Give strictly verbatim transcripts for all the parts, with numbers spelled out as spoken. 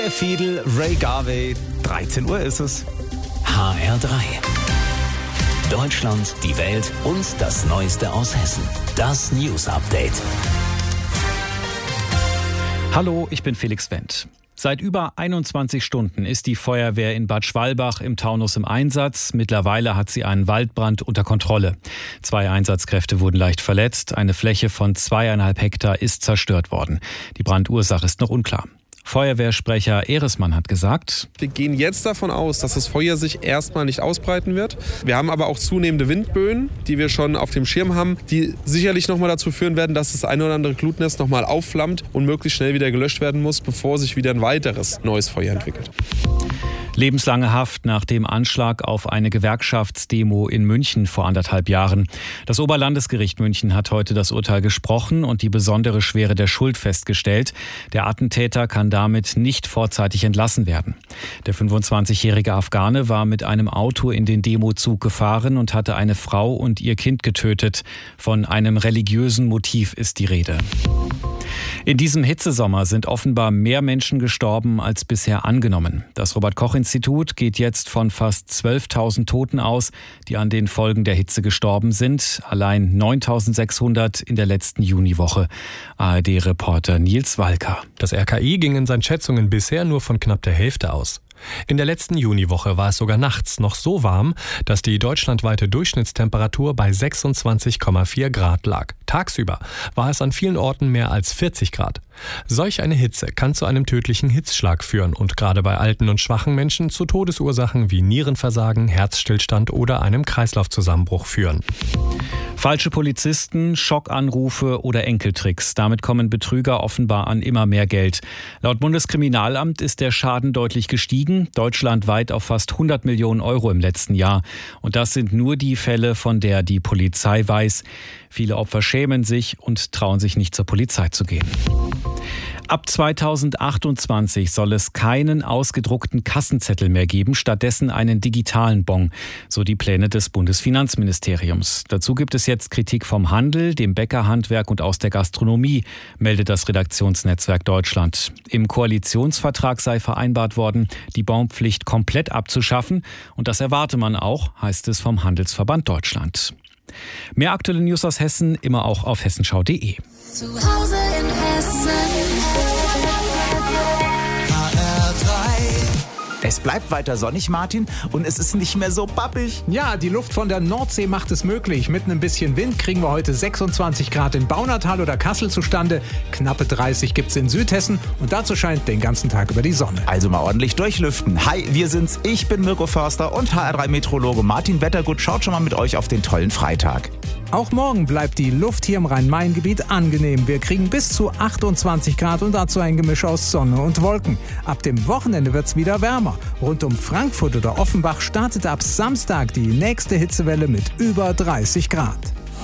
Fiedel, Ray Garvey, dreizehn Uhr ist es. H R drei. Deutschland, die Welt und das Neueste aus Hessen. Das News Update. Hallo, ich bin Felix Wendt. Seit über einundzwanzig Stunden ist die Feuerwehr in Bad Schwalbach im Taunus im Einsatz. Mittlerweile hat sie einen Waldbrand unter Kontrolle. Zwei Einsatzkräfte wurden leicht verletzt. Eine Fläche von zweieinhalb Hektar ist zerstört worden. Die Brandursache ist noch unklar. Feuerwehrsprecher Ehresmann hat gesagt: Wir gehen jetzt davon aus, dass das Feuer sich erstmal nicht ausbreiten wird. Wir haben aber auch zunehmende Windböen, die wir schon auf dem Schirm haben, die sicherlich nochmal dazu führen werden, dass das ein oder andere Glutnest nochmal aufflammt und möglichst schnell wieder gelöscht werden muss, bevor sich wieder ein weiteres neues Feuer entwickelt. Lebenslange Haft nach dem Anschlag auf eine Gewerkschaftsdemo in München vor anderthalb Jahren. Das Oberlandesgericht München hat heute das Urteil gesprochen und die besondere Schwere der Schuld festgestellt. Der Attentäter kann damit nicht vorzeitig entlassen werden. Der fünfundzwanzigjährige Afghane war mit einem Auto in den Demozug gefahren und hatte eine Frau und ihr Kind getötet. Von einem religiösen Motiv ist die Rede. In diesem Hitzesommer sind offenbar mehr Menschen gestorben als bisher angenommen. Das Robert-Koch-Institut geht jetzt von fast zwölftausend Toten aus, die an den Folgen der Hitze gestorben sind. Allein neuntausendsechshundert in der letzten Juniwoche. A R D-Reporter Nils Walker. Das R K I ging in seinen Schätzungen bisher nur von knapp der Hälfte aus. In der letzten Juniwoche war es sogar nachts noch so warm, dass die deutschlandweite Durchschnittstemperatur bei sechsundzwanzig Komma vier Grad lag. Tagsüber war es an vielen Orten mehr als vierzig Grad. Solch eine Hitze kann zu einem tödlichen Hitzschlag führen und gerade bei alten und schwachen Menschen zu Todesursachen wie Nierenversagen, Herzstillstand oder einem Kreislaufzusammenbruch führen. Falsche Polizisten, Schockanrufe oder Enkeltricks. Damit kommen Betrüger offenbar an immer mehr Geld. Laut Bundeskriminalamt ist der Schaden deutlich gestiegen, deutschlandweit auf fast hundert Millionen Euro im letzten Jahr. Und das sind nur die Fälle, von der die Polizei weiß. Viele Opfer schämen sich und trauen sich nicht zur Polizei zu gehen. Ab zweitausendachtundzwanzig soll es keinen ausgedruckten Kassenzettel mehr geben, stattdessen einen digitalen Bon, so die Pläne des Bundesfinanzministeriums. Dazu gibt es jetzt Kritik vom Handel, dem Bäckerhandwerk und aus der Gastronomie, meldet das Redaktionsnetzwerk Deutschland. Im Koalitionsvertrag sei vereinbart worden, die Bonpflicht komplett abzuschaffen und das erwarte man auch, heißt es vom Handelsverband Deutschland. Mehr aktuelle News aus Hessen immer auch auf hessenschau punkt de. Zu Hause in Hessen. H R drei. Es bleibt weiter sonnig, Martin, und es ist nicht mehr so pappig. Ja, die Luft von der Nordsee macht es möglich. Mit ein bisschen Wind kriegen wir heute sechsundzwanzig Grad in Baunatal oder Kassel zustande. Knappe dreißig gibt's in Südhessen und dazu scheint den ganzen Tag über die Sonne. Also mal ordentlich durchlüften. Hi, wir sind's. Ich bin Mirko Förster und H R drei Meteorologe Martin Wettergut schaut schon mal mit euch auf den tollen Freitag. Auch morgen bleibt die Luft hier im Rhein-Main-Gebiet angenehm. Wir kriegen bis zu achtundzwanzig Grad und dazu ein Gemisch aus Sonne und Wolken. Ab dem Wochenende wird's wieder wärmer. Rund um Frankfurt oder Offenbach startet ab Samstag die nächste Hitzewelle mit über dreißig Grad.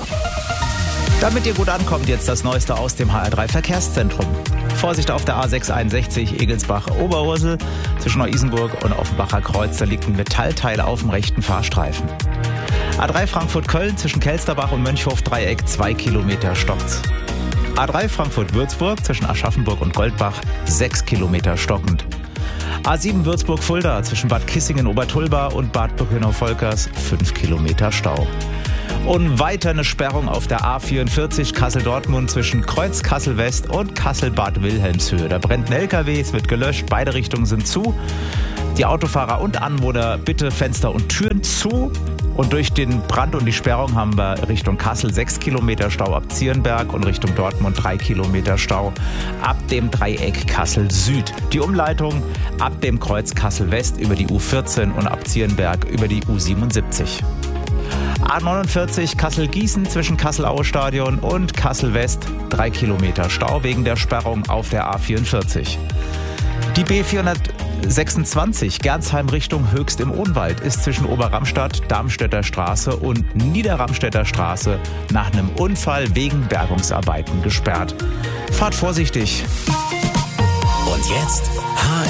Damit ihr gut ankommt, jetzt das Neueste aus dem H R drei Verkehrszentrum. Vorsicht auf der A sechshunderteinundsechzig Egelsbach-Oberursel. Zwischen Neu-Isenburg und Offenbacher Kreuz, da liegt ein Metallteil auf dem rechten Fahrstreifen. A drei Frankfurt-Köln zwischen Kelsterbach und Mönchhof-Dreieck, zwei Kilometer stockt's. A drei Frankfurt-Würzburg zwischen Aschaffenburg und Goldbach, sechs Kilometer stockend. A sieben Würzburg-Fulda zwischen Bad Kissingen-Obertulba und Bad Birkenau-Volkers, fünf Kilometer Stau. Und weiter eine Sperrung auf der A vierundvierzig Kassel-Dortmund zwischen Kreuz Kassel-West und Kassel-Bad Wilhelmshöhe. Da brennt ein L K W, es wird gelöscht, beide Richtungen sind zu. Die Autofahrer und Anwohner bitte Fenster und Türen zu. Und durch den Brand und die Sperrung haben wir Richtung Kassel sechs Kilometer Stau ab Zierenberg und Richtung Dortmund drei Kilometer Stau ab dem Dreieck Kassel Süd. Die Umleitung ab dem Kreuz Kassel West über die U vierzehn und ab Zierenberg über die U siebenundsiebzig. A neunundvierzig Kassel-Gießen zwischen Kassel-Aue-Stadion und Kassel-West, drei Kilometer Stau wegen der Sperrung auf der A vierundvierzig. Die B vierhundertsechsundzwanzig Gernsheim Richtung Höchst im Odenwald ist zwischen Oberramstadt, Darmstädter Straße und Niederramstädter Straße nach einem Unfall wegen Bergungsarbeiten gesperrt. Fahrt vorsichtig. Und jetzt H